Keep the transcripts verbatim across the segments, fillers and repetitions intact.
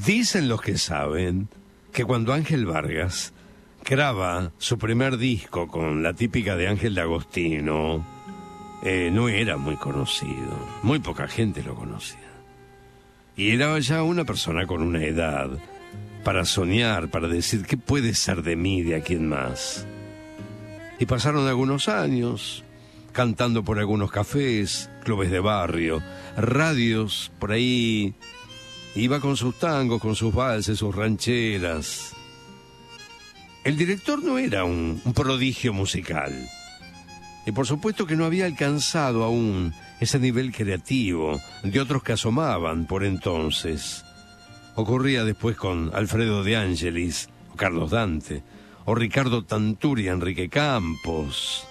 Dicen los que saben que cuando Ángel Vargas graba su primer disco con la típica de Ángel D'Agostino, eh, no era muy conocido, muy poca gente lo conocía. Y era ya una persona con una edad para soñar, para decir qué puede ser de mí, de aquí en más. Y pasaron algunos años cantando por algunos cafés, clubes de barrio, radios, por ahí iba con sus tangos, con sus valses, sus rancheras. El director no era un, un prodigio musical. Y por supuesto que no había alcanzado aún ese nivel creativo de otros que asomaban por entonces. Ocurría después con Alfredo De Angelis, o Carlos Dante, o Ricardo Tanturi, Enrique Campos.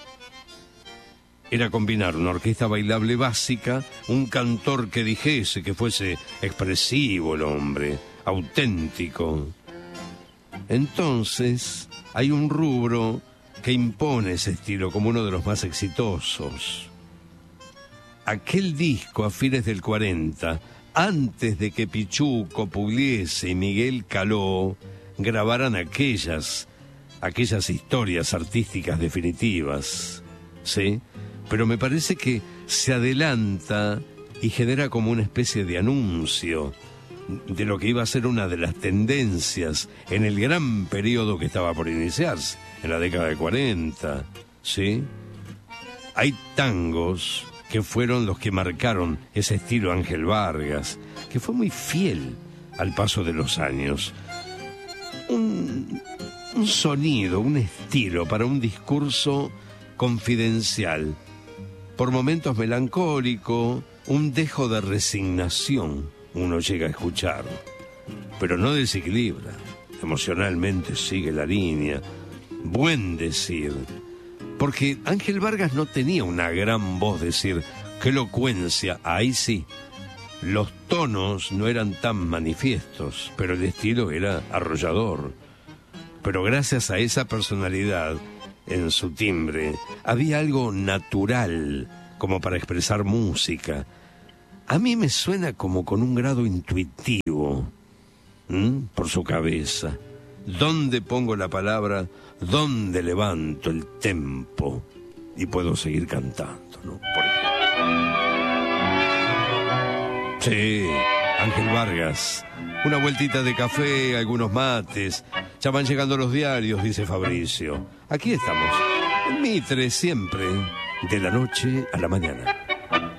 Era combinar una orquesta bailable básica, un cantor que dijese, que fuese expresivo el hombre, auténtico. Entonces, hay un rubro que impone ese estilo como uno de los más exitosos. Aquel disco a fines del cuarenta, antes de que Pichuco, Pugliese y Miguel Caló grabaran aquellas, aquellas historias artísticas definitivas, ¿sí? Pero me parece que se adelanta y genera como una especie de anuncio de lo que iba a ser una de las tendencias en el gran periodo que estaba por iniciarse, en la década de cuarenta, ¿sí? Hay tangos que fueron los que marcaron ese estilo Ángel Vargas, que fue muy fiel al paso de los años. Un, un sonido, un estilo para un discurso confidencial, por momentos melancólico, un dejo de resignación uno llega a escuchar, pero no desequilibra, emocionalmente sigue la línea, buen decir, porque Ángel Vargas no tenía una gran voz, decir, qué elocuencia, ahí sí, los tonos no eran tan manifiestos, pero el estilo era arrollador, pero gracias a esa personalidad en su timbre, había algo natural como para expresar música. A mí me suena como con un grado intuitivo, ¿m? Por su cabeza. ¿Dónde pongo la palabra? ¿Dónde levanto el tempo? Y puedo seguir cantando, ¿no? Por ejemplo. Sí, Ángel Vargas. Una vueltita de café, algunos mates. Ya van llegando los diarios, dice Fabricio. Aquí estamos, en Mitre, siempre, de la noche a la mañana.